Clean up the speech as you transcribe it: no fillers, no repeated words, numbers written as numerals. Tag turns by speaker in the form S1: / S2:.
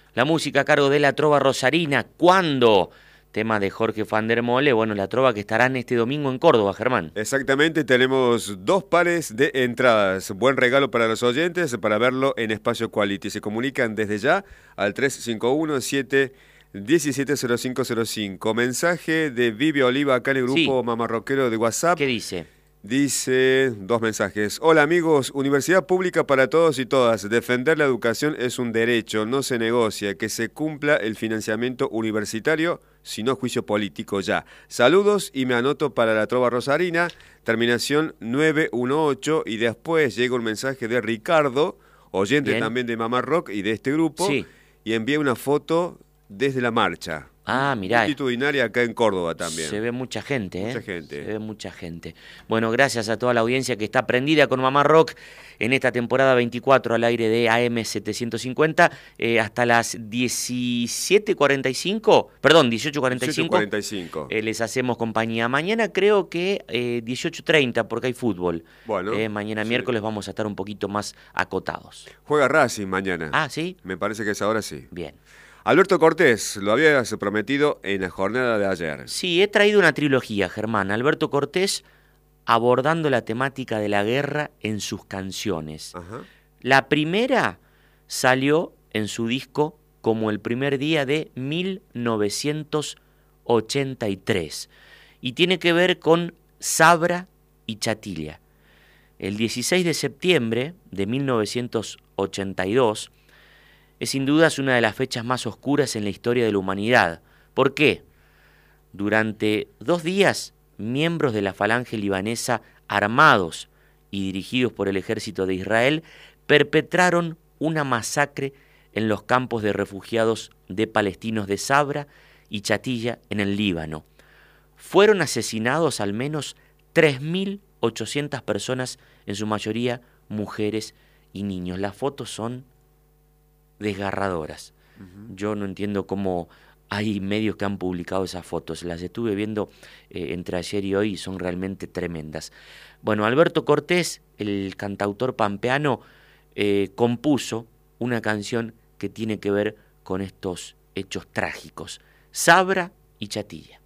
S1: La música a cargo de la Trova Rosarina. ¿Cuándo? Tema de Jorge van der Mole. Bueno, la Trova que estarán este domingo en Córdoba, Germán.
S2: Exactamente, tenemos 2 pares de entradas. Buen regalo para los oyentes para verlo en Espacio Quality. Se comunican desde ya al 351-717-0505. Mensaje de Vivi Oliva acá en el grupo Mamarroquero de WhatsApp.
S1: ¿Qué dice?
S2: Dice 2 mensajes. Hola amigos, universidad pública para todos y todas. Defender la educación es un derecho, no se negocia. Que se cumpla el financiamiento universitario, sino juicio político ya. Saludos y me anoto para la Trova Rosarina, terminación 918. Y después llega un mensaje de Ricardo, oyente también de Mamá Rock y de este grupo, y envía una foto desde la marcha.
S1: Ah, mirá.
S2: Multitudinaria acá en Córdoba también.
S1: Se ve mucha gente,
S2: Mucha gente.
S1: Se ve mucha gente. Bueno, gracias a toda la audiencia que está prendida con Mamá Rock en esta temporada 24 al aire de AM 750 hasta las 17:45, perdón, 18:45. Les hacemos compañía. Mañana creo que 18:30 porque hay fútbol.
S2: Bueno.
S1: Mañana miércoles vamos a estar un poquito más acotados.
S2: Juega Racing mañana.
S1: Ah, ¿sí?
S2: Me parece que es ahora sí.
S1: Bien.
S2: Alberto Cortés, lo habías prometido en la jornada de ayer.
S1: Sí, he traído una trilogía, Germán. Alberto Cortés abordando la temática de la guerra en sus canciones.
S2: Ajá.
S1: La primera salió en su disco Como el primer día de 1983 y tiene que ver con Sabra y Chatilla. El 16 de septiembre de 1982 es sin dudas una de las fechas más oscuras en la historia de la humanidad. ¿Por qué? Durante 2 días, miembros de la falange libanesa armados y dirigidos por el ejército de Israel perpetraron una masacre en los campos de refugiados de palestinos de Sabra y Chatilla en el Líbano. Fueron asesinados al menos 3.800 personas, en su mayoría mujeres y niños. Las fotos son desgarradoras. Yo no entiendo cómo hay medios que han publicado esas fotos. Las estuve viendo entre ayer y hoy y son realmente tremendas. Bueno, Alberto Cortés, el cantautor pampeano, compuso una canción que tiene que ver con estos hechos trágicos. Sabra y Chatilla.